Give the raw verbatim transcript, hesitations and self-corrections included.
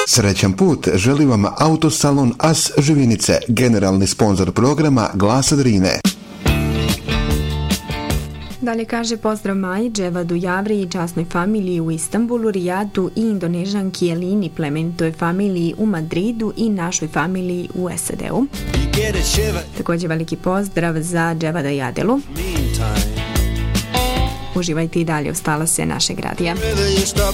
Srećan put želi vam Autosalon As Živinice, generalni sponzor programa Glasa Drine. Dalje kaže pozdrav Maji, Dževadu Javri i časnoj familiji u Istanbulu, Rijadu i indonežanki Elini, plemenitoj familiji u Madridu i našoj familiji u S A D-u. Također veliki pozdrav za Dževada i Adelu. Uživajte i dalje, ostala se našeg radija.